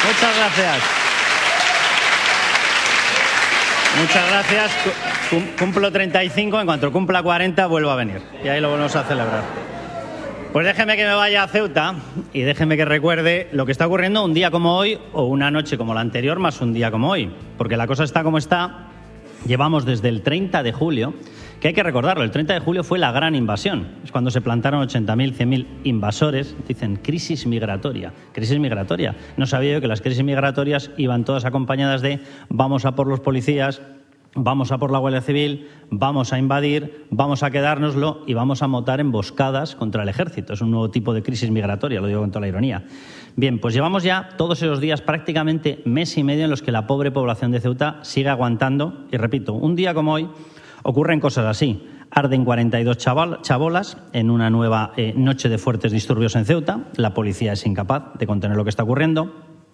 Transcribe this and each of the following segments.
Muchas gracias. Muchas gracias. Cumplo 35, en cuanto cumpla 40 vuelvo a venir. Y ahí lo volvemos a celebrar. Pues déjeme que me vaya a Ceuta y déjeme que recuerde lo que está ocurriendo un día como hoy o una noche como la anterior más un día como hoy. Porque la cosa está como está. Llevamos desde el 30 de julio, que hay que recordarlo, el 30 de julio fue la gran invasión. Es cuando se plantaron 80.000, 100.000 invasores. Dicen crisis migratoria. Crisis migratoria. No sabía yo que las crisis migratorias iban todas acompañadas de vamos a por los policías, vamos a por la Guardia Civil, vamos a invadir, vamos a quedárnoslo y vamos a montar emboscadas contra el ejército. Es un nuevo tipo de crisis migratoria, lo digo con toda la ironía. Bien, pues llevamos ya todos esos días, prácticamente mes y medio, en los que la pobre población de Ceuta sigue aguantando. Y repito, un día como hoy ocurren cosas así. Arden 42 chabolas en una nueva noche de fuertes disturbios en Ceuta. La policía es incapaz de contener lo que está ocurriendo.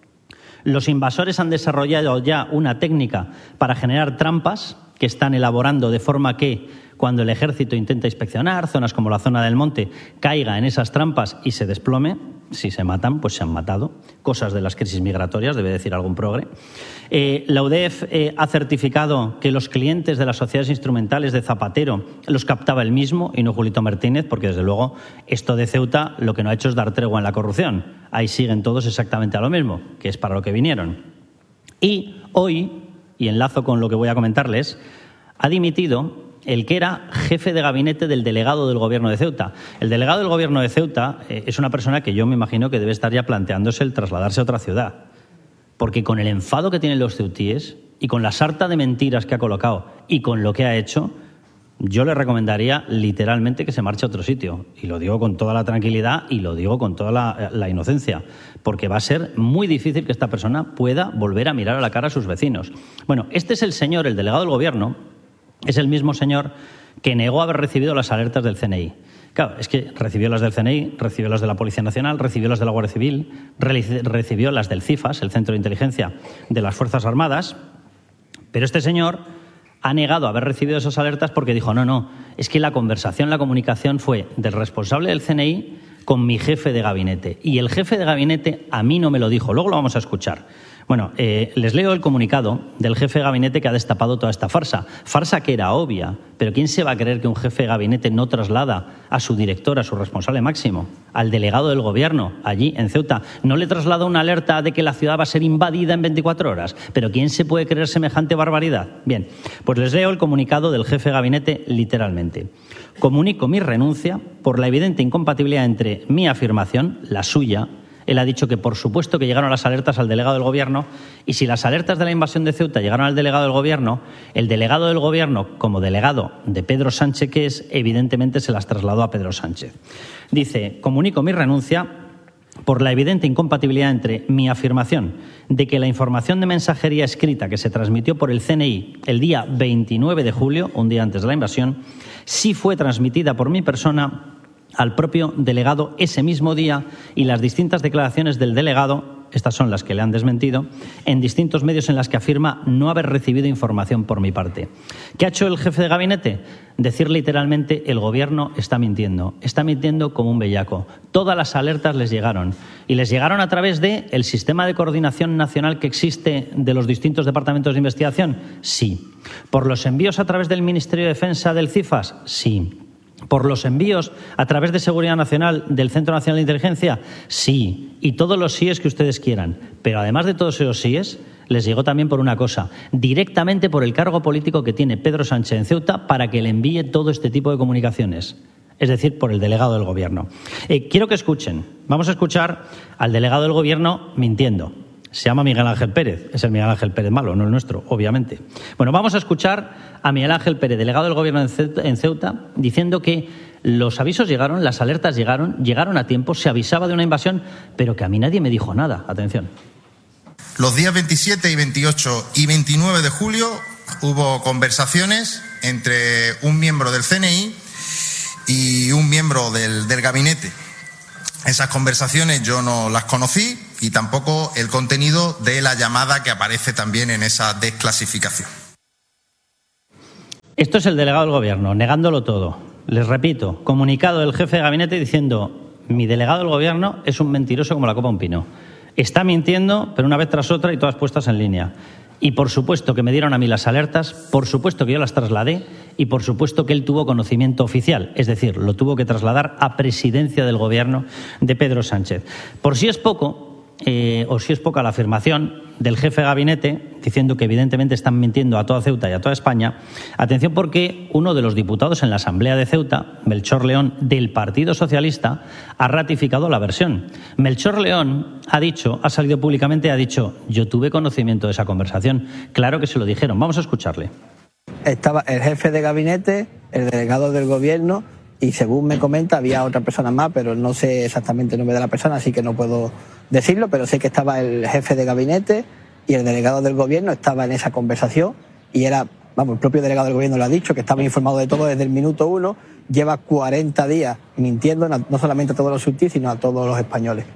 Los invasores han desarrollado ya una técnica para generar trampas que están elaborando de forma que cuando el ejército intenta inspeccionar zonas como la zona del Monte, caiga en esas trampas y se desplome. Si se matan, pues se han matado. Cosas de las crisis migratorias, debe decir algún progre. La UDEF ha certificado que los clientes de las sociedades instrumentales de Zapatero los captaba él mismo y no Julito Martínez, porque desde luego esto de Ceuta lo que no ha hecho es dar tregua en la corrupción. Ahí siguen todos exactamente a lo mismo, que es para lo que vinieron. Y hoy, y enlazo con lo que voy a comentarles, ha dimitido el que era jefe de gabinete del delegado del Gobierno de Ceuta. El delegado del Gobierno de Ceuta es una persona que yo me imagino que debe estar ya planteándose el trasladarse a otra ciudad. Porque con el enfado que tienen los ceutíes y con la sarta de mentiras que ha colocado y con lo que ha hecho, yo le recomendaría literalmente que se marche a otro sitio. Y lo digo con toda la tranquilidad y lo digo con toda la inocencia. Porque va a ser muy difícil que esta persona pueda volver a mirar a la cara a sus vecinos. Bueno, este es el señor, el delegado del Gobierno. Es el mismo señor que negó haber recibido las alertas del CNI. Claro, es que recibió las del CNI, recibió las de la Policía Nacional, recibió las de la Guardia Civil, recibió las del CIFAS, el Centro de Inteligencia de las Fuerzas Armadas, pero este señor ha negado haber recibido esas alertas porque dijo, no, es que la conversación, la comunicación fue del responsable del CNI con mi jefe de gabinete. Y el jefe de gabinete a mí no me lo dijo, luego lo vamos a escuchar. Bueno, les leo el comunicado del jefe de gabinete que ha destapado toda esta farsa. Farsa que era obvia, pero ¿quién se va a creer que un jefe de gabinete no traslada a su director, a su responsable máximo, al delegado del Gobierno, allí en Ceuta? No le traslada una alerta de que la ciudad va a ser invadida en 24 horas. ¿Pero quién se puede creer semejante barbaridad? Bien, pues les leo el comunicado del jefe de gabinete literalmente. Comunico mi renuncia por la evidente incompatibilidad entre mi afirmación, la suya. Él ha dicho que por supuesto que llegaron las alertas al delegado del Gobierno y si las alertas de la invasión de Ceuta llegaron al delegado del Gobierno, el delegado del Gobierno, como delegado de Pedro Sánchez que es, evidentemente se las trasladó a Pedro Sánchez. Dice, comunico mi renuncia por la evidente incompatibilidad entre mi afirmación de que la información de mensajería escrita que se transmitió por el CNI el día 29 de julio, un día antes de la invasión, sí fue transmitida por mi persona al propio delegado ese mismo día y las distintas declaraciones del delegado, estas son las que le han desmentido, en distintos medios en las que afirma no haber recibido información por mi parte. ¿Qué ha hecho el jefe de gabinete? Decir literalmente el Gobierno está mintiendo como un bellaco. Todas las alertas les llegaron y les llegaron a través del sistema de coordinación nacional que existe de los distintos departamentos de investigación. Sí. ¿Por los envíos a través del Ministerio de Defensa del CIFAS? Sí. ¿Por los envíos a través de Seguridad Nacional del Centro Nacional de Inteligencia? Sí. Y todos los síes que ustedes quieran. Pero además de todos esos síes, les llegó también por una cosa, directamente por el cargo político que tiene Pedro Sánchez en Ceuta para que le envíe todo este tipo de comunicaciones. Es decir, por el delegado del Gobierno. Quiero que escuchen. Vamos a escuchar al delegado del Gobierno mintiendo. Se llama Miguel Ángel Pérez. Es el Miguel Ángel Pérez malo, no el nuestro, obviamente. Bueno, vamos a escuchar a Miguel Ángel Pérez, delegado del Gobierno en Ceuta, diciendo que los avisos llegaron, las alertas llegaron a tiempo, se avisaba de una invasión, pero que a mí nadie me dijo nada. Atención. Los días 27 y 28 y 29 de julio hubo conversaciones entre un miembro del CNI y un miembro del gabinete. Esas conversaciones yo no las conocí y tampoco el contenido de la llamada que aparece también en esa desclasificación. Esto es el delegado del Gobierno, negándolo todo. Les repito, comunicado del jefe de gabinete diciendo mi delegado del Gobierno es un mentiroso como la copa de un pino. Está mintiendo, pero una vez tras otra y todas puestas en línea. Y por supuesto que me dieron a mí las alertas, por supuesto que yo las trasladé y por supuesto que él tuvo conocimiento oficial, es decir, lo tuvo que trasladar a presidencia del gobierno de Pedro Sánchez. Por si es poco, o si es poca la afirmación del jefe de gabinete, diciendo que evidentemente están mintiendo a toda Ceuta y a toda España, atención porque uno de los diputados en la Asamblea de Ceuta, Melchor León, del Partido Socialista, ha ratificado la versión. Melchor León ha salido públicamente y ha dicho: yo tuve conocimiento de esa conversación. Claro que se lo dijeron. Vamos a escucharle. Estaba el jefe de gabinete, el delegado del gobierno y, según me comenta, había otra persona más, pero no sé exactamente el nombre de la persona, así que no puedo decirlo, pero sé que estaba el jefe de gabinete y el delegado del gobierno estaba en esa conversación y era, el propio delegado del gobierno lo ha dicho, que estaba informado de todo desde el minuto 1, lleva 40 días mintiendo no solamente a todos los subtis, sino a todos los españoles.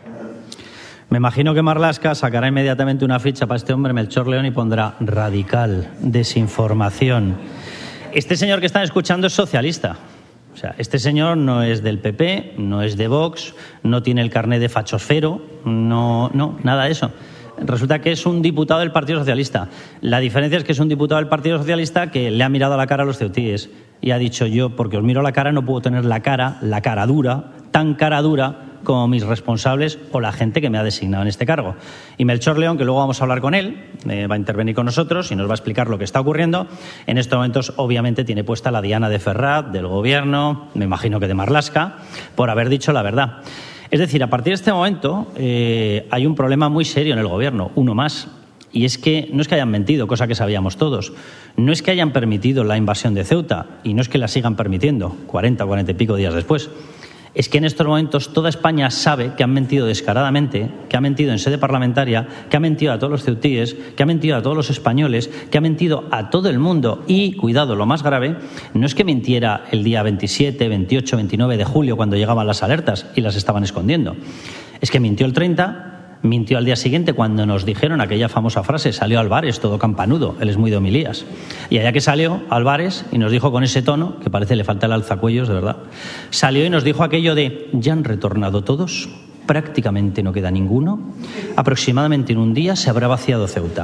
Me imagino que Marlaska sacará inmediatamente una ficha para este hombre, Melchor León, y pondrá radical, desinformación. Este señor que están escuchando es socialista. O sea, este señor no es del PP, no es de Vox, no tiene el carné de fachosfero, no, nada de eso. Resulta que es un diputado del Partido Socialista. La diferencia es que es un diputado del Partido Socialista que le ha mirado a la cara a los ceutíes y ha dicho: yo, porque os miro la cara, no puedo tener la cara dura, tan cara dura como mis responsables o la gente que me ha designado en este cargo. Y Melchor León, que luego vamos a hablar con él, va a intervenir con nosotros y nos va a explicar lo que está ocurriendo. En estos momentos, obviamente, tiene puesta la diana de Ferrat, del gobierno, me imagino que de Marlaska, por haber dicho la verdad. Es decir, a partir de este momento hay un problema muy serio en el gobierno, uno más. Y es que no es que hayan mentido, cosa que sabíamos todos. No es que hayan permitido la invasión de Ceuta y no es que la sigan permitiendo 40 y pico días después. Es que en estos momentos toda España sabe que han mentido descaradamente, que ha mentido en sede parlamentaria, que ha mentido a todos los ceutíes, que ha mentido a todos los españoles, que ha mentido a todo el mundo. Y, cuidado, lo más grave, no es que mintiera el día 27, 28, 29 de julio cuando llegaban las alertas y las estaban escondiendo. Es que mintió el 30, mintió al día siguiente cuando nos dijeron aquella famosa frase: salió Álvarez todo campanudo, él es muy de homilías. Y allá que salió Álvarez y nos dijo con ese tono, que parece le falta el alzacuellos, de verdad, salió y nos dijo aquello de: ya han retornado todos, prácticamente no queda ninguno, aproximadamente en un día se habrá vaciado Ceuta.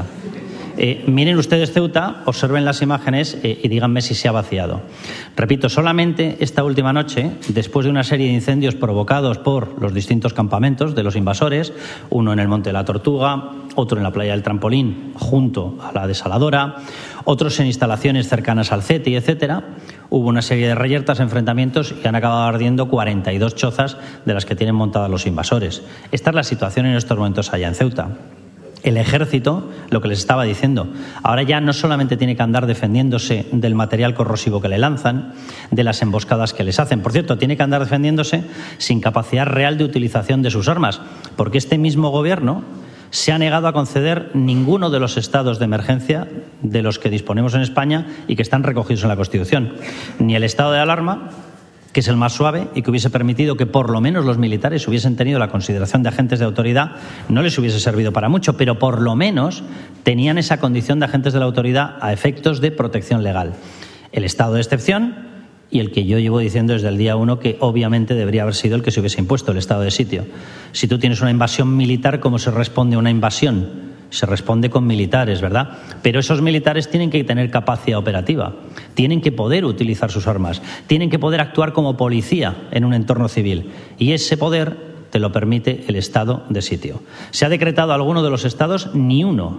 Miren ustedes Ceuta, observen las imágenes y díganme si se ha vaciado. Repito, solamente esta última noche, después de una serie de incendios provocados por los distintos campamentos de los invasores, uno en el Monte de la Tortuga, otro en la playa del Trampolín, junto a la desaladora, otros en instalaciones cercanas al CETI, etcétera, hubo una serie de reyertas, enfrentamientos y han acabado ardiendo 42 chozas de las que tienen montadas los invasores. Esta es la situación en estos momentos allá en Ceuta. El ejército, lo que les estaba diciendo, ahora ya no solamente tiene que andar defendiéndose del material corrosivo que le lanzan, de las emboscadas que les hacen. Por cierto, tiene que andar defendiéndose sin capacidad real de utilización de sus armas, porque este mismo gobierno se ha negado a conceder ninguno de los estados de emergencia de los que disponemos en España y que están recogidos en la Constitución. Ni el estado de alarma, que es el más suave y que hubiese permitido que por lo menos los militares hubiesen tenido la consideración de agentes de autoridad, no les hubiese servido para mucho, pero por lo menos tenían esa condición de agentes de la autoridad a efectos de protección legal. El estado de excepción y el que yo llevo diciendo desde el día 1 que obviamente debería haber sido el que se hubiese impuesto, el estado de sitio. Si tú tienes una invasión militar, ¿cómo se responde a una invasión? Se responde con militares, ¿verdad? Pero esos militares tienen que tener capacidad operativa, tienen que poder utilizar sus armas, tienen que poder actuar como policía en un entorno civil. Y ese poder te lo permite el estado de sitio. ¿Se ha decretado alguno de los estados? Ni uno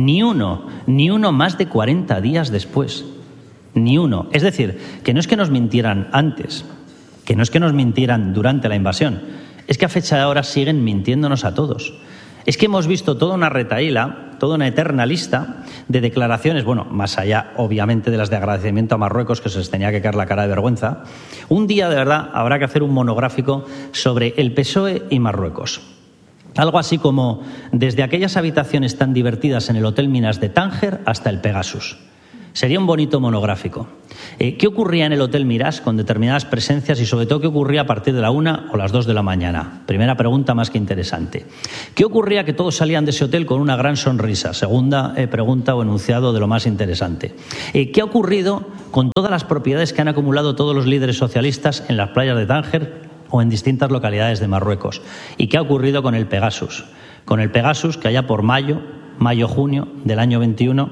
más de 40 días después. Ni uno. Es decir, que no es que nos mintieran antes, que no es que nos mintieran durante la invasión, es que a fecha de ahora siguen mintiéndonos a todos. Es que hemos visto toda una retahíla, toda una eterna lista de declaraciones, bueno, más allá, obviamente, de las de agradecimiento a Marruecos, que se les tenía que caer la cara de vergüenza. Un día, de verdad, habrá que hacer un monográfico sobre el PSOE y Marruecos. Algo así como desde aquellas habitaciones tan divertidas en el Hotel Minas de Tánger hasta el Pegasus. Sería un bonito monográfico. ¿Qué ocurría en el Hotel Mirage con determinadas presencias y sobre todo qué ocurría a partir de la 1 o las 2 de la mañana? Primera pregunta más que interesante. ¿Qué ocurría que todos salían de ese hotel con una gran sonrisa? Segunda pregunta o enunciado de lo más interesante. ¿Qué ha ocurrido con todas las propiedades que han acumulado todos los líderes socialistas en las playas de Tánger o en distintas localidades de Marruecos. ¿Y qué ha ocurrido con el Pegasus? Con el Pegasus, que allá por mayo-junio del año 21,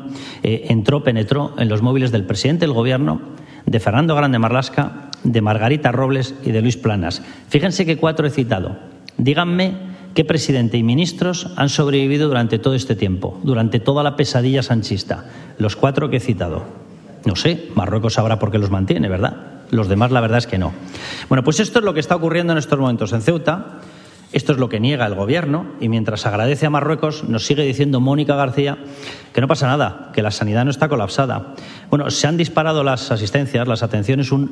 penetró en los móviles del presidente del Gobierno, de Fernando Grande Marlaska, de Margarita Robles y de Luis Planas. Fíjense qué 4 he citado. Díganme qué presidente y ministros han sobrevivido durante todo este tiempo, durante toda la pesadilla sanchista. Los 4 que he citado. No sé, Marruecos sabrá por qué los mantiene, ¿verdad? Los demás la verdad es que no. Bueno, pues esto es lo que está ocurriendo en estos momentos en Ceuta. Esto es lo que niega el Gobierno y mientras agradece a Marruecos nos sigue diciendo Mónica García que no pasa nada, que la sanidad no está colapsada. Bueno, se han disparado las asistencias, las atenciones un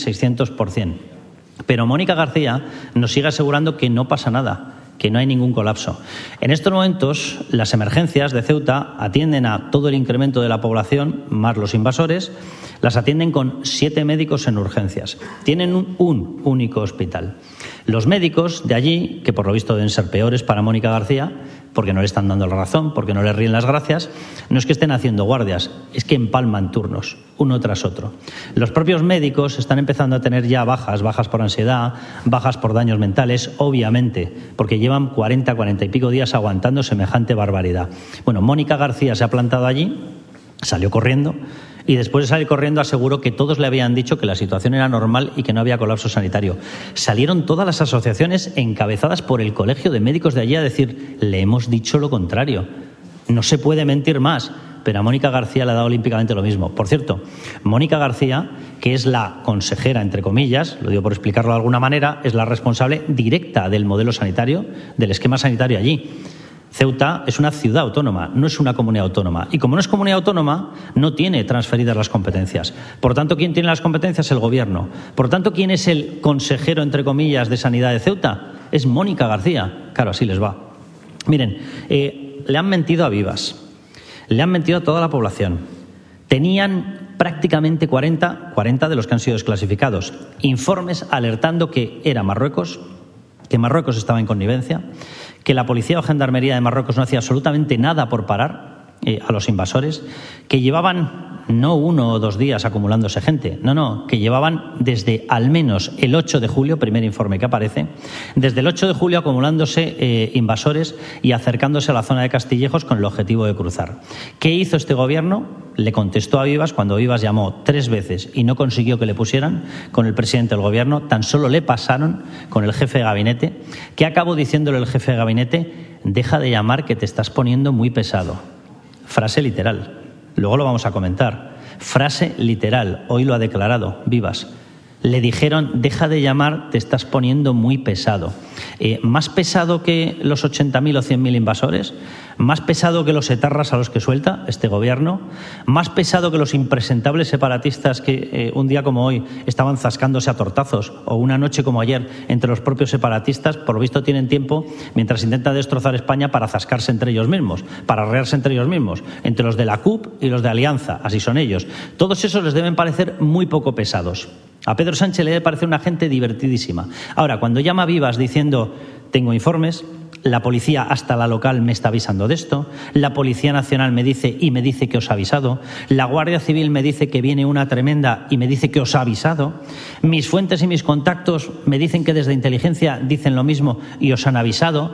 1.600%. Pero Mónica García nos sigue asegurando que no pasa nada, que no hay ningún colapso. En estos momentos, las emergencias de Ceuta atienden a todo el incremento de la población, más los invasores, las atienden con 7 médicos en urgencias. Tienen un único hospital. Los médicos de allí, que por lo visto deben ser peores para Mónica García, porque no le están dando la razón, porque no le ríen las gracias, no es que estén haciendo guardias, es que empalman turnos, uno tras otro. Los propios médicos están empezando a tener ya bajas por ansiedad, bajas por daños mentales, obviamente, porque llevan 40 y pico días aguantando semejante barbaridad. Bueno, Mónica García se ha plantado allí, salió corriendo, y después de salir corriendo aseguró que todos le habían dicho que la situación era normal y que no había colapso sanitario. Salieron todas las asociaciones encabezadas por el Colegio de Médicos de allí a decir, le hemos dicho lo contrario, no se puede mentir más. Pero a Mónica García le ha dado olímpicamente lo mismo. Por cierto, Mónica García, que es la consejera, entre comillas, lo digo por explicarlo de alguna manera, es la responsable directa del modelo sanitario, del esquema sanitario allí. Ceuta es una ciudad autónoma, no es una comunidad autónoma. Y como no es comunidad autónoma, no tiene transferidas las competencias. Por tanto, ¿quién tiene las competencias? El Gobierno. Por tanto, ¿quién es el consejero, entre comillas, de Sanidad de Ceuta? Es Mónica García. Claro, así les va. Miren, le han mentido a Vivas, le han mentido a toda la población. Tenían prácticamente 40 de los que han sido desclasificados. Informes alertando que era Marruecos, que Marruecos estaba en connivencia, que la policía o gendarmería de Marruecos no hacía absolutamente nada por parar a los invasores, que llevaban no 1 o 2 días acumulándose gente, no, que llevaban desde al menos el 8 de julio, primer informe que aparece, desde el 8 de julio acumulándose invasores y acercándose a la zona de Castillejos con el objetivo de cruzar. ¿Qué hizo este Gobierno? Le contestó a Vivas cuando Vivas llamó 3 veces y no consiguió que le pusieran con el presidente del Gobierno, tan solo le pasaron con el jefe de gabinete, que acabó diciéndole el jefe de gabinete, deja de llamar que te estás poniendo muy pesado. Frase literal. Luego lo vamos a comentar. Frase literal. Hoy lo ha declarado Vivas. Le dijeron, deja de llamar, te estás poniendo muy pesado. ¿Más pesado que los 80.000 o 100.000 invasores? ¿Más pesado que los etarras a los que suelta este Gobierno? ¿Más pesado que los impresentables separatistas que un día como hoy estaban zascándose a tortazos? ¿O una noche como ayer entre los propios separatistas? Por lo visto tienen tiempo mientras intentan destrozar España para zascarse entre ellos mismos, para arrearse entre ellos mismos, entre los de la CUP y los de Alianza, así son ellos. Todos esos les deben parecer muy poco pesados. A Pedro Sánchez le debe parecer una gente divertidísima. Ahora, cuando llama a Vivas diciendo, tengo informes, la policía hasta la local me está avisando de esto, la Policía Nacional me dice que os ha avisado, la Guardia Civil me dice que viene una tremenda y me dice que os ha avisado, mis fuentes y mis contactos me dicen que desde inteligencia dicen lo mismo y os han avisado.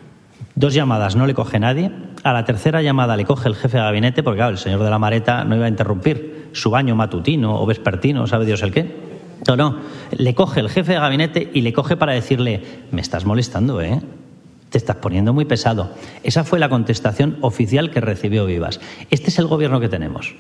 2 llamadas no le coge nadie, a la tercera llamada le coge el jefe de gabinete, porque claro, el señor de la Mareta no iba a interrumpir su baño matutino o vespertino, sabe Dios el qué. No, le coge el jefe de gabinete y le coge para decirle, me estás molestando, te estás poniendo muy pesado. Esa fue la contestación oficial que recibió Vivas. Este es el Gobierno que tenemos.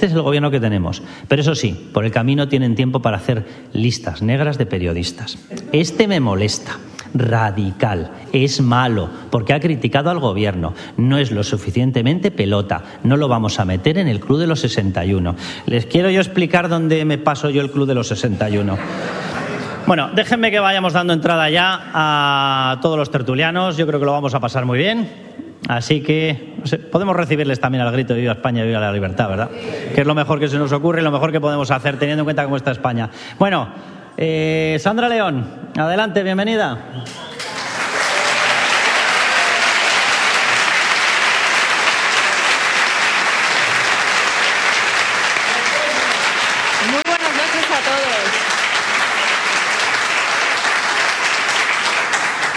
Pero eso sí, por el camino tienen tiempo para hacer listas negras de periodistas. Este me molesta. Radical, es malo, porque ha criticado al Gobierno, no es lo suficientemente pelota, no lo vamos a meter en el Club de los 61. Les quiero yo explicar dónde me paso yo el Club de los 61. Bueno, déjenme que vayamos dando entrada ya a todos los tertulianos, yo creo que lo vamos a pasar muy bien, así que no sé, podemos recibirles también al grito de Viva España, Viva la Libertad, ¿verdad? Que es lo mejor que se nos ocurre y lo mejor que podemos hacer teniendo en cuenta cómo está España. Bueno, Sandra León, adelante, bienvenida. Muy buenas noches a todos.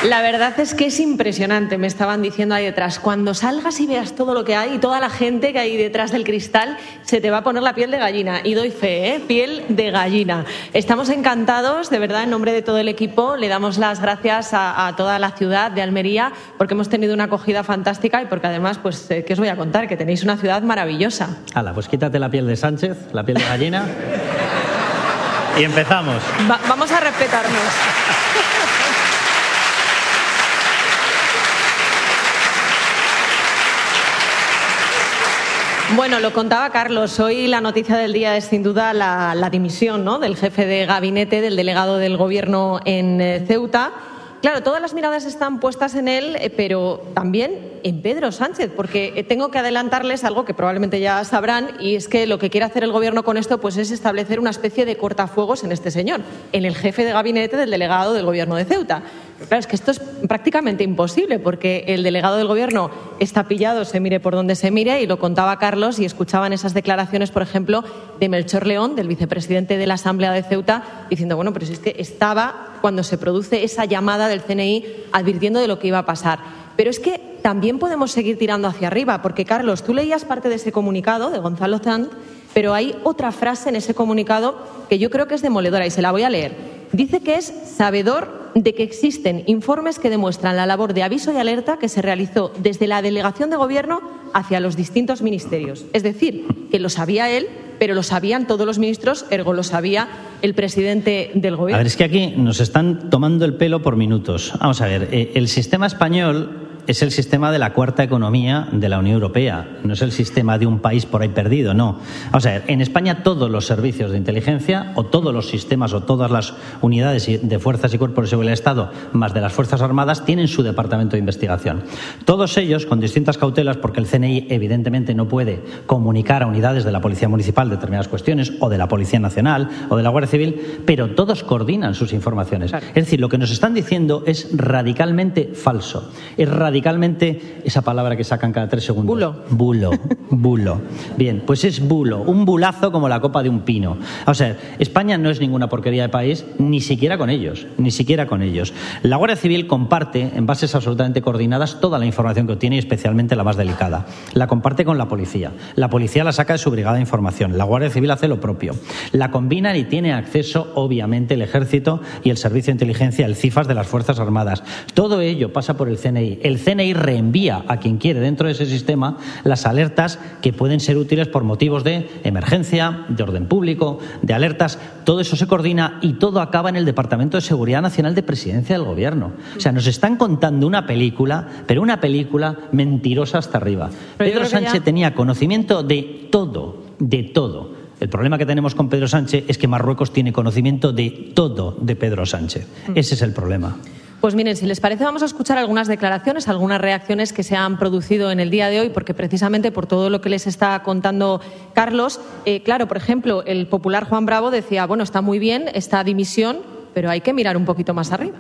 La verdad es que es impresionante, me estaban diciendo ahí detrás. Cuando salgas y veas todo lo que hay y toda la gente que hay detrás del cristal, se te va a poner la piel de gallina. Y doy fe, ¿eh? Piel de gallina. Estamos encantados, de verdad, en nombre de todo el equipo. Le damos las gracias a toda la ciudad de Almería porque hemos tenido una acogida fantástica y porque además, pues, ¿qué os voy a contar? Que tenéis una ciudad maravillosa. Hala, pues quítate la piel de Sánchez, la piel de gallina y empezamos. Vamos a respetarnos. Bueno, lo contaba Carlos, hoy la noticia del día es sin duda la dimisión, ¿no?, del jefe de gabinete, del delegado del Gobierno en Ceuta. Claro, todas las miradas están puestas en él, pero también en Pedro Sánchez, porque tengo que adelantarles algo que probablemente ya sabrán, y es que lo que quiere hacer el Gobierno con esto pues es establecer una especie de cortafuegos en este señor, en el jefe de gabinete del delegado del Gobierno de Ceuta. Pero claro, es que esto es prácticamente imposible, porque el delegado del Gobierno está pillado, se mire por donde se mire, y lo contaba Carlos, y escuchaban esas declaraciones, por ejemplo, de Melchor León, del vicepresidente de la Asamblea de Ceuta, diciendo, bueno, pero si es que estaba cuando se produce esa llamada del CNI advirtiendo de lo que iba a pasar. Pero es que también podemos seguir tirando hacia arriba, porque, Carlos, tú leías parte de ese comunicado de Gonzalo Sanz, pero hay otra frase en ese comunicado que yo creo que es demoledora y se la voy a leer. Dice que es sabedor de que existen informes que demuestran la labor de aviso y alerta que se realizó desde la delegación de Gobierno hacia los distintos ministerios. Es decir, que lo sabía él, pero lo sabían todos los ministros, ergo lo sabía el presidente del Gobierno. A ver, es que aquí nos están tomando el pelo por minutos. Vamos a ver, el sistema español es el sistema de la cuarta economía de la Unión Europea, no es el sistema de un país por ahí perdido, no. Vamos a ver, en España todos los servicios de inteligencia o todos los sistemas o todas las unidades de fuerzas y cuerpos de seguridad del Estado, más de las Fuerzas Armadas, tienen su departamento de investigación. Todos ellos con distintas cautelas, porque el CNI evidentemente no puede comunicar a unidades de la Policía Municipal determinadas cuestiones, o de la Policía Nacional, o de la Guardia Civil, pero todos coordinan sus informaciones. Claro. Es decir, lo que nos están diciendo es radicalmente falso. Es radicalmente, esa palabra que sacan cada 3 segundos. Bulo. Bien, pues es bulo, un bulazo como la copa de un pino. O sea, España no es ninguna porquería de país, ni siquiera con ellos. La Guardia Civil comparte, en bases absolutamente coordinadas, toda la información que obtiene, y especialmente la más delicada. La comparte con la policía. La policía la saca de su brigada de información. La Guardia Civil hace lo propio. La combinan y tiene acceso, obviamente, el Ejército y el Servicio de Inteligencia, el CIFAS de las Fuerzas Armadas. Todo ello pasa por el CNI. El CNI reenvía a quien quiere dentro de ese sistema las alertas que pueden ser útiles por motivos de emergencia, de orden público, de alertas. Todo eso se coordina y todo acaba en el Departamento de Seguridad Nacional de Presidencia del Gobierno. O sea, nos están contando una película, pero una película mentirosa hasta arriba. Pedro Sánchez tenía conocimiento de todo. El problema que tenemos con Pedro Sánchez es que Marruecos tiene conocimiento de todo de Pedro Sánchez. Ese es el problema. Pues miren, si les parece, vamos a escuchar algunas declaraciones, algunas reacciones que se han producido en el día de hoy, porque precisamente por todo lo que les está contando Carlos, claro, por ejemplo, el popular Juan Bravo decía, bueno, está muy bien esta dimisión, pero hay que mirar un poquito más arriba.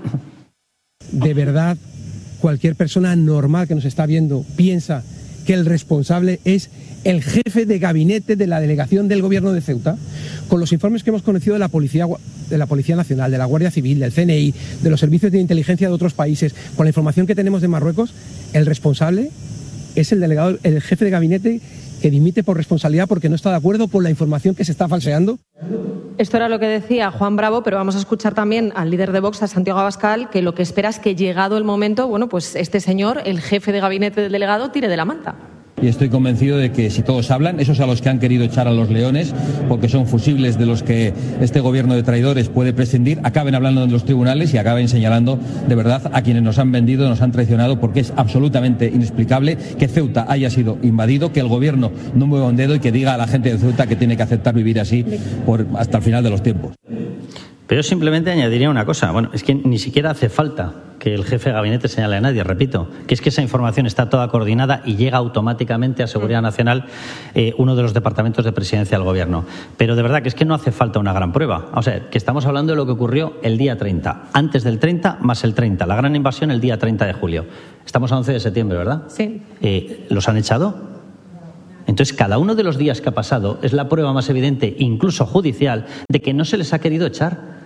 De verdad, cualquier persona normal que nos está viendo piensa que el responsable es el jefe de gabinete de la delegación del Gobierno de Ceuta. Con los informes que hemos conocido de la Policía Nacional, de la Guardia Civil, del CNI, de los servicios de inteligencia de otros países, con la información que tenemos de Marruecos, el responsable es el jefe de gabinete que dimite por responsabilidad porque no está de acuerdo con la información que se está falseando. Esto era lo que decía Juan Bravo, pero vamos a escuchar también al líder de Vox, a Santiago Abascal, que lo que espera es que, llegado el momento, bueno, pues este señor, el jefe de gabinete del delegado, tire de la manta. Y estoy convencido de que si todos hablan, esos a los que han querido echar a los leones, porque son fusibles de los que este gobierno de traidores puede prescindir, acaben hablando en los tribunales y acaben señalando de verdad a quienes nos han vendido, nos han traicionado, porque es absolutamente inexplicable que Ceuta haya sido invadido, que el gobierno no mueva un dedo y que diga a la gente de Ceuta que tiene que aceptar vivir así hasta el final de los tiempos. Pero yo simplemente añadiría una cosa. Bueno, es que ni siquiera hace falta que el jefe de gabinete señale a nadie, repito, que es que esa información está toda coordinada y llega automáticamente a Seguridad Nacional, uno de los departamentos de presidencia del Gobierno. Pero de verdad que es que no hace falta una gran prueba. O sea, que estamos hablando de lo que ocurrió el día 30, antes del 30 más el 30, la gran invasión el día 30 de julio. Estamos a 11 de septiembre, ¿verdad? Sí. ¿Los han echado? Entonces, cada uno de los días que ha pasado es la prueba más evidente, incluso judicial, de que no se les ha querido echar.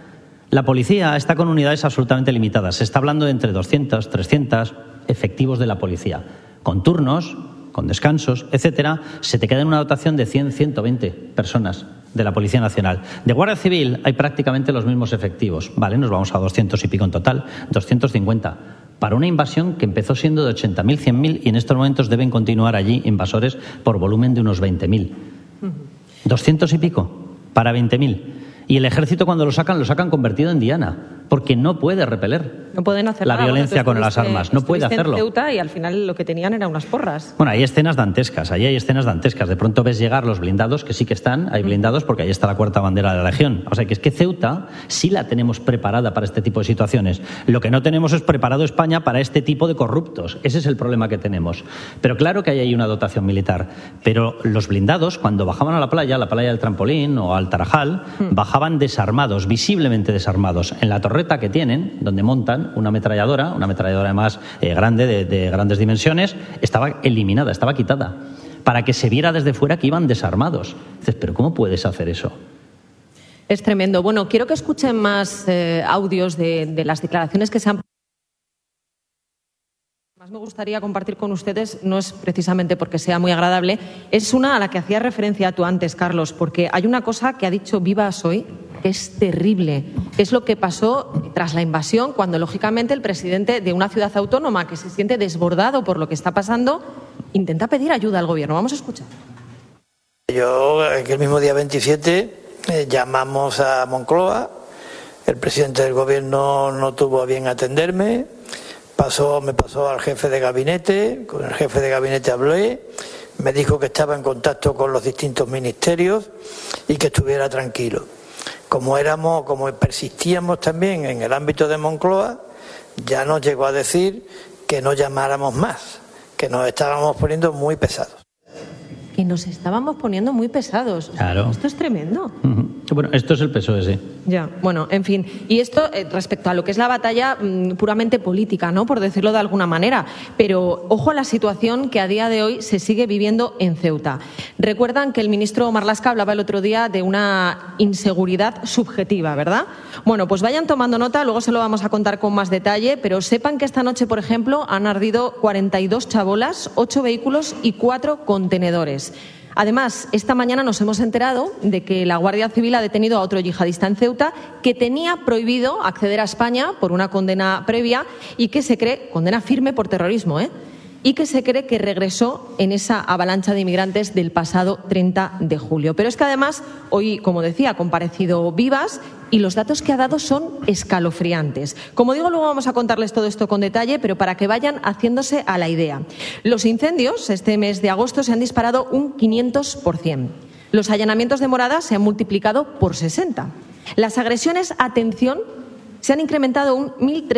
La policía está con unidades absolutamente limitadas. Se está hablando de entre 200, 300 efectivos de la policía. Con turnos, con descansos, etcétera, se te queda en una dotación de 100, 120 personas de la Policía Nacional. De Guardia Civil hay prácticamente los mismos efectivos. Vale, nos vamos a 200 y pico en total, 250. Para una invasión que empezó siendo de 80.000, 100.000 y en estos momentos deben continuar allí invasores por volumen de unos 20.000. 200 y pico para 20.000. Y el ejército cuando lo sacan convertido en diana, porque no puede repeler no pueden hacer la nada. violencia con las armas, no puede hacerlo. En Ceuta y al final lo que tenían eran unas porras. Bueno, hay escenas dantescas, ahí hay escenas dantescas. De pronto ves llegar los blindados, que sí que están, hay blindados porque ahí está la cuarta bandera de la Legión. O sea, que es que Ceuta sí la tenemos preparada para este tipo de situaciones. Lo que no tenemos es preparado España para este tipo de corruptos. Ese es el problema que tenemos. Pero claro que ahí hay una dotación militar. Pero los blindados, cuando bajaban a la playa del Trampolín o al Tarajal, bajaban desarmados, visiblemente desarmados. En la torreta que tienen, donde montan una ametralladora además grande, de grandes dimensiones, estaba eliminada, estaba quitada, para que se viera desde fuera que iban desarmados. Dices, ¿pero cómo puedes hacer eso? Es tremendo. Bueno, quiero que escuchen más audios de las declaraciones que se han... Más me gustaría compartir con ustedes, no es precisamente porque sea muy agradable, es una a la que hacía referencia tú antes, Carlos, porque hay una cosa que ha dicho Vivas hoy que es terrible. Es lo que pasó tras la invasión, cuando lógicamente el presidente de una ciudad autónoma que se siente desbordado por lo que está pasando, intenta pedir ayuda al gobierno. Vamos a escuchar. Yo, el mismo día 27, llamamos a Moncloa, el presidente del gobierno no tuvo a bien atenderme, me pasó al jefe de gabinete, con el jefe de gabinete hablé, me dijo que estaba en contacto con los distintos ministerios y que estuviera tranquilo. Como persistíamos también en el ámbito de Moncloa, ya nos llegó a decir que no llamáramos más, que nos estábamos poniendo muy pesados. Que nos estábamos poniendo muy pesados. Claro. Esto es tremendo. Bueno, esto es el PSOE, sí. Ya, bueno, en fin. Y esto respecto a lo que es la batalla puramente política, ¿no? Por decirlo de alguna manera. Pero ojo a la situación que a día de hoy se sigue viviendo en Ceuta. Recuerdan que el ministro Marlaska hablaba el otro día de una inseguridad subjetiva, ¿verdad? Bueno, pues vayan tomando nota, luego se lo vamos a contar con más detalle, pero sepan que esta noche, por ejemplo, han ardido 42 chabolas, 8 vehículos y 4 contenedores. Además, esta mañana nos hemos enterado de que la Guardia Civil ha detenido a otro yihadista en Ceuta que tenía prohibido acceder a España por una condena previa y que se cree, condena firme por terrorismo, y que se cree que regresó en esa avalancha de inmigrantes del pasado 30 de julio. Pero es que además, hoy, como decía, ha comparecido Vivas y los datos que ha dado son escalofriantes. Como digo, luego vamos a contarles todo esto con detalle, pero para que vayan haciéndose a la idea. Los incendios este mes de agosto se han disparado un 500%. Los allanamientos de moradas se han multiplicado por 60. Las agresiones, atención, se han incrementado un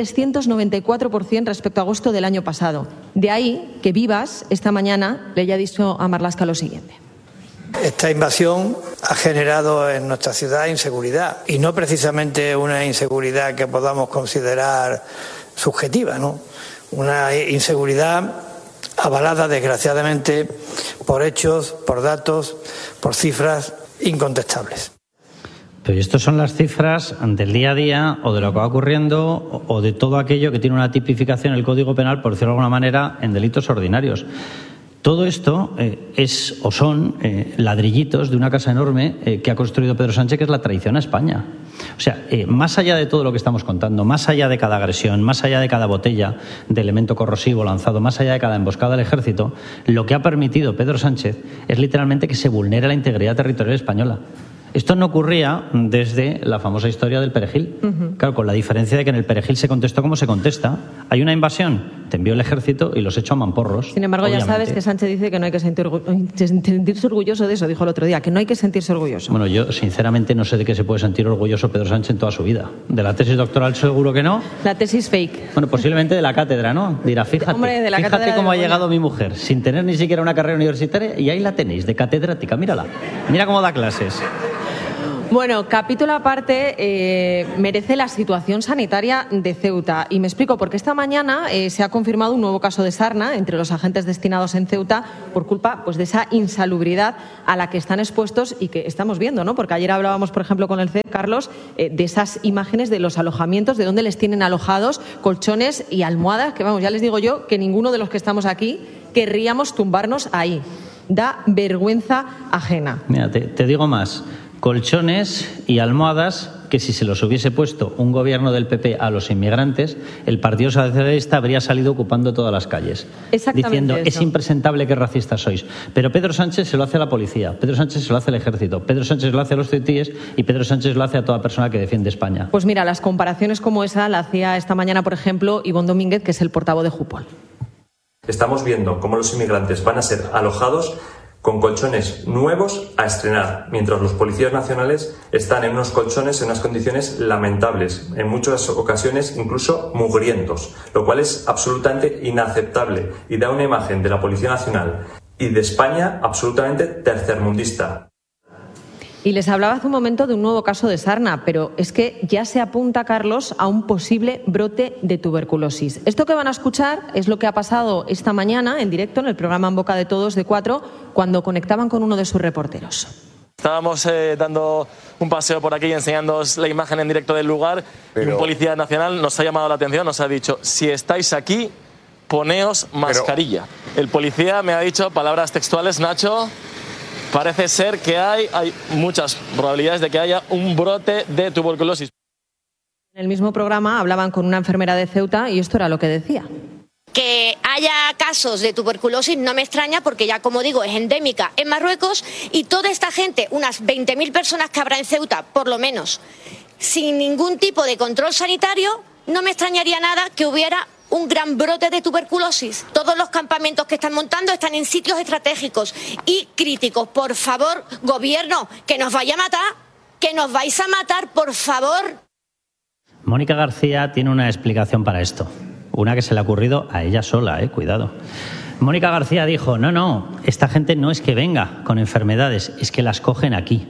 1.394% respecto a agosto del año pasado. De ahí que Vivas esta mañana le haya dicho a Marlaska lo siguiente. Esta invasión ha generado en nuestra ciudad inseguridad, y no precisamente una inseguridad que podamos considerar subjetiva, ¿no? Una inseguridad avalada, desgraciadamente, por hechos, por datos, por cifras incontestables. Pero estas son las cifras del día a día o de lo que va ocurriendo o de todo aquello que tiene una tipificación en el Código Penal, por decirlo de alguna manera, en delitos ordinarios. Todo esto son ladrillitos de una casa enorme que ha construido Pedro Sánchez, que es la traición a España. O sea, más allá de todo lo que estamos contando, más allá de cada agresión, más allá de cada botella de elemento corrosivo lanzado, más allá de cada emboscada al ejército, lo que ha permitido Pedro Sánchez es literalmente que se vulnere la integridad territorial española. Esto no ocurría desde la famosa historia del Perejil. Claro, con la diferencia de que en el Perejil se contestó como se contesta. Hay una invasión, te envió el ejército y los echó a mamporros. Sin embargo, obviamente. Ya sabes que Sánchez dice que no hay que sentirse orgulloso de eso, dijo el otro día, que no hay que sentirse orgulloso. Bueno, yo sinceramente no sé de qué se puede sentir orgulloso Pedro Sánchez en toda su vida. ¿De la tesis doctoral seguro que no? La tesis fake. Bueno, posiblemente de la cátedra, ¿no? Dirá, fíjate, hombre, de la fíjate cómo ha llegado mi mujer, sin tener ni siquiera una carrera universitaria, y ahí la tenéis, de catedrática, mírala. Mira cómo da clases. Bueno, capítulo aparte merece la situación sanitaria de Ceuta. Y me explico, porque esta mañana se ha confirmado un nuevo caso de sarna entre los agentes destinados en Ceuta por culpa pues, de esa insalubridad a la que están expuestos y que estamos viendo, ¿no? Porque ayer hablábamos, por ejemplo, con el CEP, Carlos, de esas imágenes de los alojamientos, de dónde les tienen alojados, colchones y almohadas, que vamos, ya les digo yo que ninguno de los que estamos aquí querríamos tumbarnos ahí. Da vergüenza ajena. Mira, te digo más. Colchones y almohadas que si se los hubiese puesto un gobierno del PP a los inmigrantes, el Partido Socialista habría salido ocupando todas las calles. Diciendo, es impresentable, que racistas sois. Pero Pedro Sánchez se lo hace a la policía, Pedro Sánchez se lo hace al ejército, Pedro Sánchez lo hace a los ceutíes y Pedro Sánchez lo hace a toda persona que defiende España. Pues mira, las comparaciones como esa la hacía esta mañana, por ejemplo, Ivonne Domínguez, que es el portavoz de Jupol. Estamos viendo cómo los inmigrantes van a ser alojados con colchones nuevos a estrenar, mientras los policías nacionales están en unos colchones en unas condiciones lamentables, en muchas ocasiones incluso mugrientos, lo cual es absolutamente inaceptable y da una imagen de la Policía Nacional y de España absolutamente tercermundista. Y les hablaba hace un momento de un nuevo caso de sarna, pero es que ya se apunta, Carlos, a un posible brote de tuberculosis. Esto que van a escuchar es lo que ha pasado esta mañana en directo en el programa En Boca de Todos de 4, cuando conectaban con uno de sus reporteros. Estábamos dando un paseo por aquí enseñándoos la imagen en directo del lugar y un policía nacional nos ha llamado la atención, nos ha dicho, si estáis aquí, poneos mascarilla. El policía me ha dicho palabras textuales, Nacho... Parece ser que hay muchas probabilidades de que haya un brote de tuberculosis. En el mismo programa hablaban con una enfermera de Ceuta y esto era lo que decía. Que haya casos de tuberculosis no me extraña porque ya, como digo, es endémica en Marruecos y toda esta gente, unas 20.000 personas que habrá en Ceuta, por lo menos, sin ningún tipo de control sanitario, no me extrañaría nada que hubiera un gran brote de tuberculosis. Todos los campamentos que están montando están en sitios estratégicos y críticos. Por favor, gobierno, que nos vaya a matar, que nos vais a matar, por favor. Mónica García tiene una explicación para esto. Una que se le ha ocurrido a ella sola, cuidado. Mónica García dijo, no, esta gente no es que venga con enfermedades, es que las cogen aquí.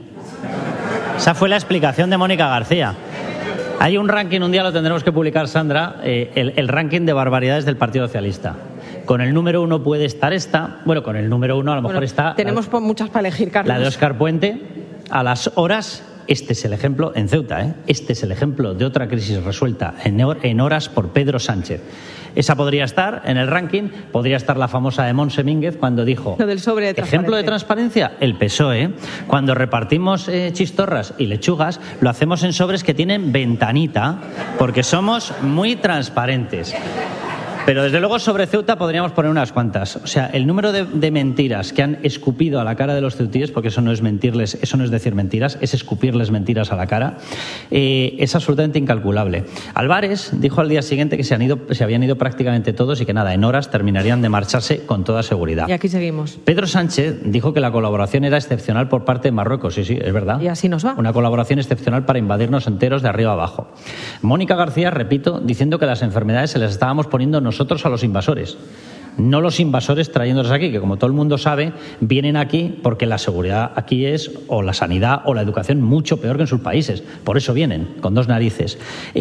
Esa fue la explicación de Mónica García. Hay un ranking, un día lo tendremos que publicar, Sandra, el ranking de barbaridades del Partido Socialista. Con el número 1 puede estar esta, bueno, con el número 1 a lo mejor está... Tenemos muchas para elegir, Carlos. La de Óscar Puente, a las horas, este es el ejemplo, en Ceuta, este es el ejemplo de otra crisis resuelta en horas por Pedro Sánchez. Esa podría estar en el ranking, podría estar la famosa de Montse Mínguez cuando dijo, lo del sobre de ejemplo de transparencia, el PSOE, cuando repartimos chistorras y lechugas, lo hacemos en sobres que tienen ventanita, porque somos muy transparentes. Pero desde luego sobre Ceuta podríamos poner unas cuantas. O sea, el número de mentiras que han escupido a la cara de los ceutíes, porque eso no es mentirles, eso no es decir mentiras, es escupirles mentiras a la cara, es absolutamente incalculable. Álvarez dijo al día siguiente que se habían ido prácticamente todos y que nada, en horas terminarían de marcharse con toda seguridad. Y aquí seguimos. Pedro Sánchez dijo que la colaboración era excepcional por parte de Marruecos. Sí, es verdad. Y así nos va. Una colaboración excepcional para invadirnos enteros de arriba a abajo. Mónica García, repito, diciendo que las enfermedades se las estábamos poniendo nosotros a los invasores, no los invasores trayéndolos aquí, que como todo el mundo sabe, vienen aquí porque la seguridad aquí es, o la sanidad o la educación, mucho peor que en sus países. Por eso vienen, con dos narices.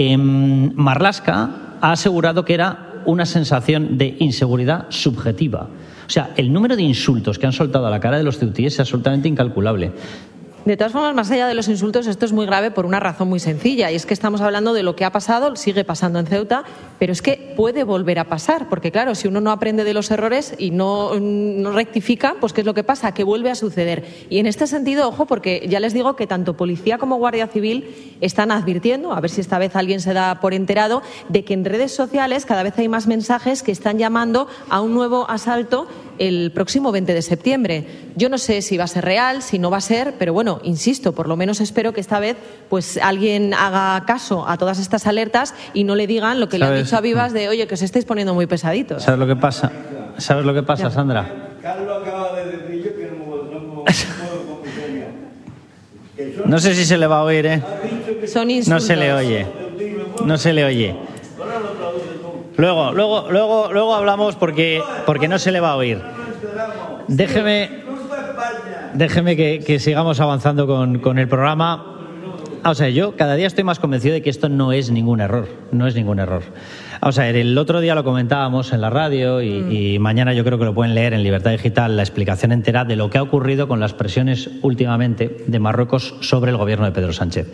Marlaska ha asegurado que era una sensación de inseguridad subjetiva. O sea, el número de insultos que han soltado a la cara de los ceutíes es absolutamente incalculable. De todas formas, más allá de los insultos, esto es muy grave por una razón muy sencilla, y es que estamos hablando de lo que ha pasado, sigue pasando en Ceuta, pero es que puede volver a pasar, porque claro, si uno no aprende de los errores y no rectifica, pues ¿qué es lo que pasa? Que vuelve a suceder. Y en este sentido, ojo, porque ya les digo que tanto policía como Guardia Civil están advirtiendo, a ver si esta vez alguien se da por enterado, de que en redes sociales cada vez hay más mensajes que están llamando a un nuevo asalto el próximo 20 de septiembre. Yo no sé si va a ser real, si no va a ser, pero bueno, insisto, por lo menos espero que esta vez pues alguien haga caso a todas estas alertas y no le digan lo que le han dicho a Vivas de, oye, que os estáis poniendo muy pesaditos. ¿Sabes lo que pasa? ¿Sabes lo que pasa, Sandra? Carlos acaba de decir yo que no puedo con mi No sé si se le va a oír, ¿eh? Son insultos. No se le oye. No se le oye. Luego hablamos porque no se le va a oír. Déjeme que sigamos avanzando con el programa. O sea, yo cada día estoy más convencido de que esto no es ningún error. No es ningún error. O sea, el otro día lo comentábamos en la radio y mañana yo creo que lo pueden leer en Libertad Digital, la explicación entera de lo que ha ocurrido con las presiones últimamente de Marruecos sobre el gobierno de Pedro Sánchez.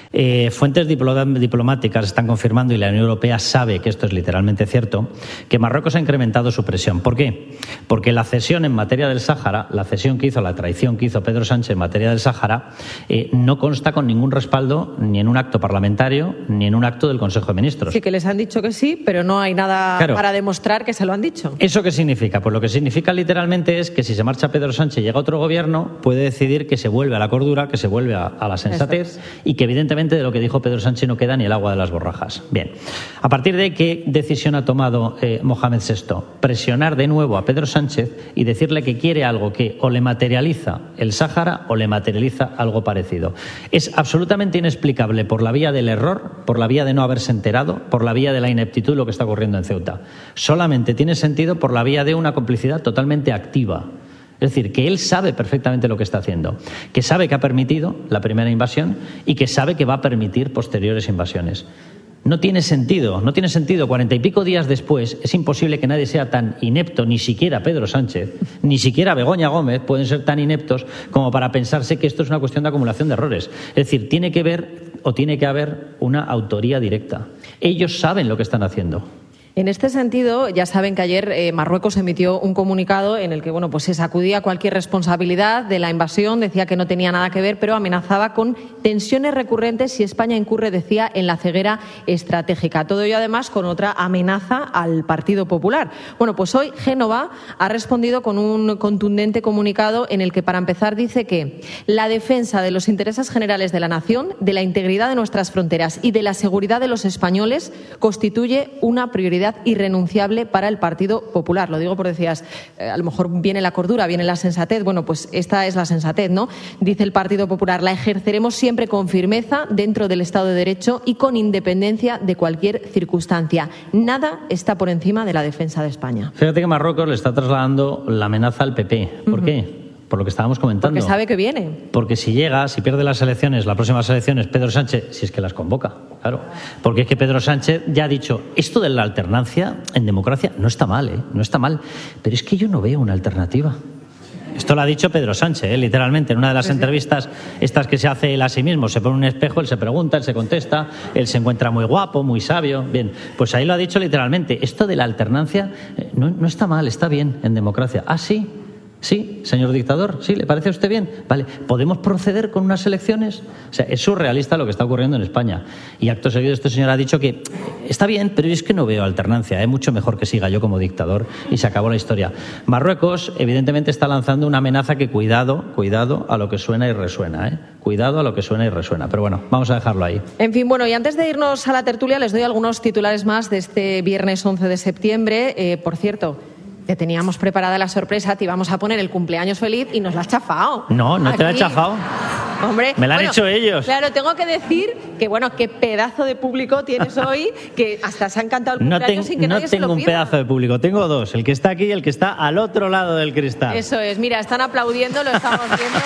Fuentes diplomáticas están confirmando, y la Unión Europea sabe que esto es literalmente cierto, que Marruecos ha incrementado su presión. ¿Por qué? Porque la cesión en materia del Sáhara, la traición que hizo Pedro Sánchez en materia del Sáhara, no consta con ningún respaldo ni en un acto parlamentario ni en un acto del Consejo de Ministros. Sí, que les han dicho que sí, pero no hay nada para demostrar que se lo han dicho. ¿Eso qué significa? Pues lo que significa literalmente es que si se marcha Pedro Sánchez y llega otro gobierno, puede decidir que se vuelve a la cordura, que se vuelve a la sensatez y que evidentemente de lo que dijo Pedro Sánchez no queda ni el agua de las borrajas. Bien, a partir de ahí, ¿qué decisión ha tomado Mohamed VI? Presionar de nuevo a Pedro Sánchez y decirle que quiere algo que o le materializa el Sáhara o le materializa algo parecido. Es absolutamente inexplicable por la vía del error, por la vía de no haberse enterado, por la vía de la ineptitud lo que está ocurriendo en Ceuta. Solamente tiene sentido por la vía de una complicidad totalmente activa. Es decir, que él sabe perfectamente lo que está haciendo, que sabe que ha permitido la primera invasión y que sabe que va a permitir posteriores invasiones. No tiene sentido, 40 y pico días después, es imposible que nadie sea tan inepto, ni siquiera Pedro Sánchez, ni siquiera Begoña Gómez pueden ser tan ineptos como para pensarse que esto es una cuestión de acumulación de errores. Es decir, tiene que haber una autoría directa. Ellos saben lo que están haciendo. En este sentido, ya saben que ayer Marruecos emitió un comunicado en el que pues se sacudía cualquier responsabilidad de la invasión, decía que no tenía nada que ver, pero amenazaba con tensiones recurrentes si España incurre, decía, en la ceguera estratégica. Todo ello, además, con otra amenaza al Partido Popular. Pues hoy Génova ha respondido con un contundente comunicado en el que, para empezar, dice que la defensa de los intereses generales de la nación, de la integridad de nuestras fronteras y de la seguridad de los españoles constituye una prioridad irrenunciable para el Partido Popular. Lo digo porque decías, a lo mejor viene la cordura, viene la sensatez. Pues esta es la sensatez, ¿no? Dice el Partido Popular, la ejerceremos siempre con firmeza dentro del Estado de Derecho y con independencia de cualquier circunstancia. Nada está por encima de la defensa de España. Fíjate que Marruecos le está trasladando la amenaza al PP. ¿Por qué? Por lo que estábamos comentando. Porque sabe que viene. Porque si pierde las elecciones, las próximas elecciones, Pedro Sánchez, si es que las convoca, claro. Porque es que Pedro Sánchez ya ha dicho, esto de la alternancia en democracia no está mal, no está mal, pero es que yo no veo una alternativa. Esto lo ha dicho Pedro Sánchez, literalmente, en una de las entrevistas estas que se hace él a sí mismo. Se pone un espejo, él se pregunta, él se contesta, él se encuentra muy guapo, muy sabio. Bien, pues ahí lo ha dicho literalmente. Esto de la alternancia no está mal, está bien en democracia. Ah, sí. Sí, señor dictador, ¿sí? ¿Le parece a usted bien? Vale, ¿podemos proceder con unas elecciones? O sea, es surrealista lo que está ocurriendo en España. Y acto seguido este señor ha dicho que está bien, pero es que no veo alternancia, mucho mejor que siga yo como dictador y se acabó la historia. Marruecos, evidentemente, está lanzando una amenaza que cuidado a lo que suena y resuena, Cuidado a lo que suena y resuena. Pero bueno, vamos a dejarlo ahí. En fin, y antes de irnos a la tertulia, les doy algunos titulares más de este viernes 11 de septiembre. Por cierto, que teníamos preparada la sorpresa, te íbamos a poner el cumpleaños feliz y nos la has chafado. No te la he chafado. Hombre, me la han hecho ellos. Claro, tengo que decir que qué pedazo de público tienes hoy, que hasta se ha encantado el cumpleaños sin que nadie se lo pida. No tengo un pedazo de público, tengo dos, el que está aquí y el que está al otro lado del cristal. Eso es, mira, están aplaudiendo, lo estamos viendo.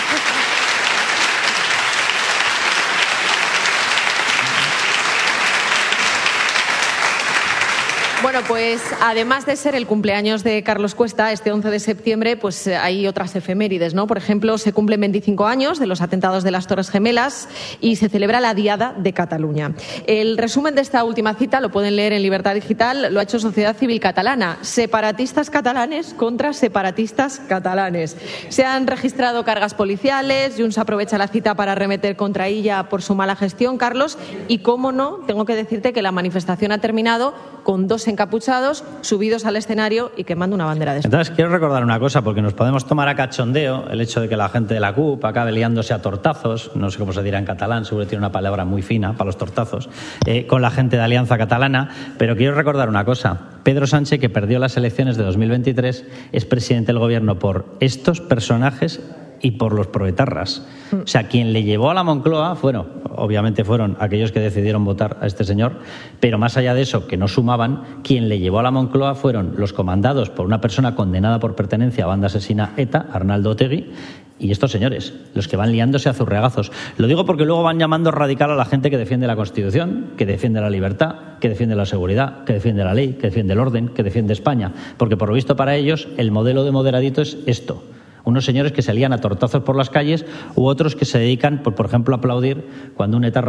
Pues además de ser el cumpleaños de Carlos Cuesta, este 11 de septiembre, pues hay otras efemérides, ¿no? Por ejemplo, se cumplen 25 años de los atentados de las Torres Gemelas y se celebra la Diada de Cataluña. El resumen de esta última cita lo pueden leer en Libertad Digital, lo ha hecho Sociedad Civil Catalana. Separatistas catalanes contra separatistas catalanes. Se han registrado cargas policiales, Junts aprovecha la cita para arremeter contra ella por su mala gestión, Carlos, y cómo no, tengo que decirte que la manifestación ha terminado con dos encapuchados subidos al escenario y quemando una bandera de España. Entonces, quiero recordar una cosa, porque nos podemos tomar a cachondeo el hecho de que la gente de la CUP acabe liándose a tortazos, no sé cómo se dirá en catalán, seguro que tiene una palabra muy fina para los tortazos, con la gente de Alianza Catalana, pero quiero recordar una cosa. Pedro Sánchez, que perdió las elecciones de 2023, es presidente del gobierno por estos personajes y por los proetarras. O sea, quien le llevó a la Moncloa obviamente fueron aquellos que decidieron votar a este señor, pero más allá de eso, que no sumaban, quien le llevó a la Moncloa fueron los comandados por una persona condenada por pertenencia a banda asesina ETA, Arnaldo Otegi, Y estos señores, los que van liándose a zurriagazos. Lo digo porque luego van llamando radical a la gente que defiende la Constitución, que defiende la libertad, que defiende la seguridad, que defiende la ley, que defiende el orden, que defiende España. Porque por lo visto para ellos el modelo de moderadito es esto. Unos señores que se lían a tortazos por las calles u otros que se dedican, por ejemplo, a aplaudir cuando un etarra